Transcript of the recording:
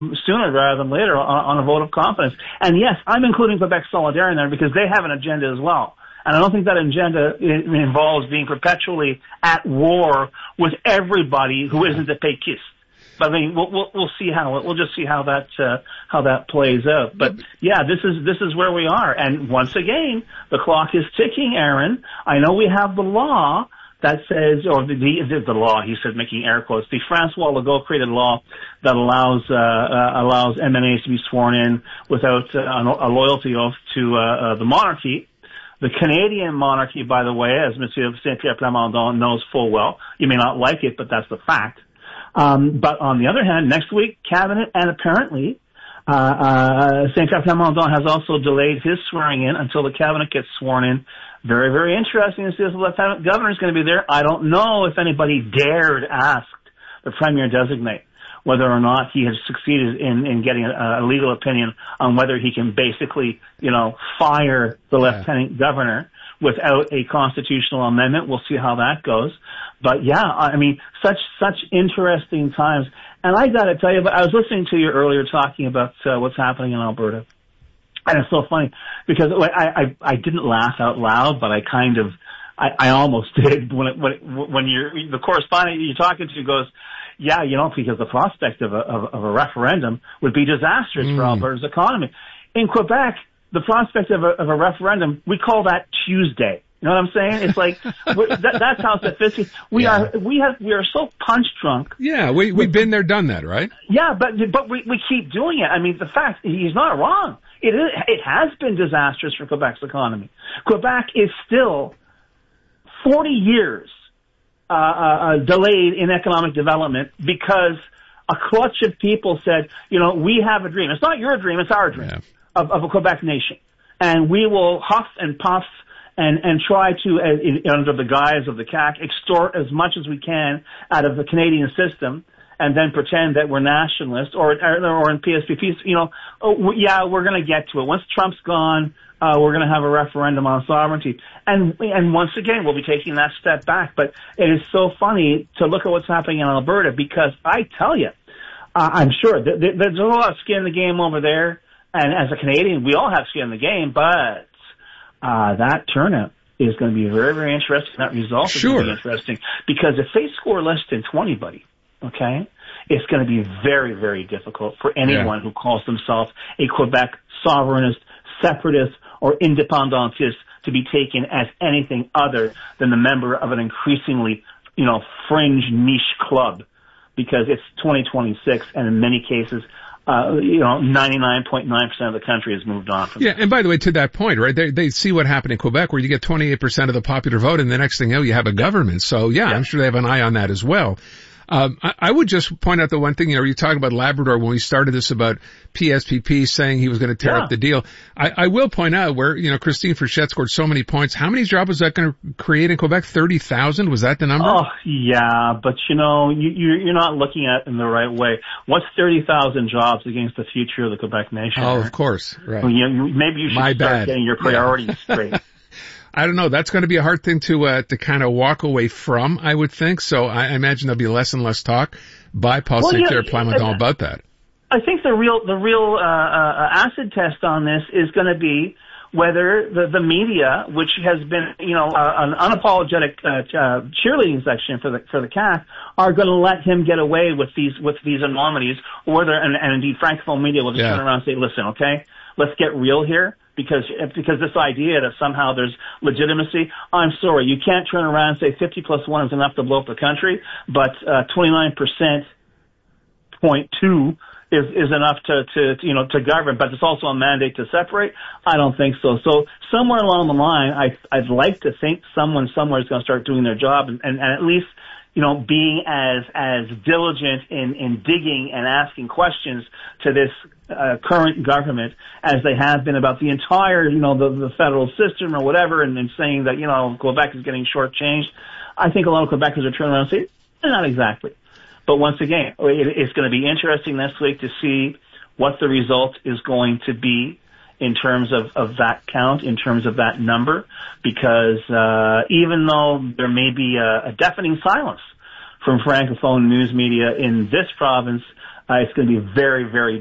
sooner rather than later on a vote of confidence. And yes, I'm including Quebec Solidaire in there because they have an agenda as well. And I don't think that agenda involves being perpetually at war with everybody who isn't a péquiste. But I mean, we'll see we'll just see how that plays out. But yeah, this is where we are. And once again, the clock is ticking, Aaron. I know we have the law that says, or the law, he said, making air quotes, the Francois Legault created law that allows MNAs to be sworn in without a loyalty oath to the monarchy. The Canadian monarchy, by the way, as Monsieur Saint-Pierre Plamondon knows full well, you may not like it, but that's the fact. But on the other hand, next week, Cabinet and apparently Saint-Pierre Plamondon has also delayed his swearing in until the Cabinet gets sworn in. Very, very interesting to see if the Lieutenant Governor is going to be there. I don't know if anybody dared ask the Premier designate whether or not he has succeeded in getting a legal opinion on whether he can basically, fire the Lieutenant Governor without a constitutional amendment. We'll see how that goes. But yeah, I mean, such interesting times. And I got to tell you, I was listening to you earlier talking about what's happening in Alberta. And it's so funny because I didn't laugh out loud, but I almost did when the correspondent you're talking to goes, yeah, because the prospect of a referendum would be disastrous for Alberta's economy. In Quebec, the prospect of a referendum, we call that Tuesday. You know what I'm saying? It's like that's how sophisticated we are. We are so punch drunk. Yeah, we've been there, done that, right? Yeah, but we keep doing it. I mean, the fact he's not wrong. It has been disastrous for Quebec's economy. Quebec is still 40 years delayed in economic development because a clutch of people said, we have a dream. It's not your dream, it's our dream of a Quebec nation. And we will huff and puff and try to, under the guise of the CAQ, extort as much as we can out of the Canadian system and then pretend that we're nationalists or in PSPP, we're going to get to it. Once Trump's gone, we're going to have a referendum on sovereignty. And once again, we'll be taking that step back. But it is so funny to look at what's happening in Alberta because I tell you, I'm sure there's a lot of skin in the game over there. And as a Canadian, we all have skin in the game, but that turnout is going to be very, very interesting. That result is going to be interesting because if they score less than 20, buddy, okay, it's going to be very, very difficult for anyone who calls themselves a Quebec sovereignist, separatist, or independentist to be taken as anything other than the member of an increasingly, fringe niche club because it's 2026 and in many cases, 99.9% of the country has moved on from and by the way, to that point, right, they see what happened in Quebec where you get 28% of the popular vote and the next thing you have a government. So I'm sure they have an eye on that as well. I would just point out the one thing, you talk about Labrador when we started this about PSPP saying he was going to tear up the deal. I will point out where, Christine Frechette scored so many points. How many jobs was that going to create in Quebec? 30,000? Was that the number? Oh, yeah, but you're not looking at it in the right way. What's 30,000 jobs against the future of the Quebec nation? Oh, of course, right. Well, maybe you should start getting your priorities straight. I don't know. That's going to be a hard thing to kind of walk away from, I would think. So I imagine there'll be less and less talk by Paul Saint-Pierre Plamondon about that. I think the real acid test on this is going to be whether the media, which has been, an unapologetic cheerleading section for the CAQ, are going to let him get away with these enormities, or whether, and indeed Francophone media will just turn around and say, listen, okay, let's get real here. Because this idea that somehow there's legitimacy, I'm sorry, you can't turn around and say 50 plus 1 is enough to blow up the country, but 29.2 is enough to govern, but it's also a mandate to separate. I don't think so. So somewhere along the line, I'd like to think someone somewhere is going to start doing their job and at least being as diligent in digging and asking questions to this current government as they have been about the entire, the federal system or whatever, and then saying that, Quebec is getting shortchanged. I think a lot of Quebecers are turning around and saying, not exactly. But once again, it's going to be interesting next week to see what the result is going to be in terms of that count, in terms of that number, because even though there may be a deafening silence from Francophone news media in this province, It's going to be very, very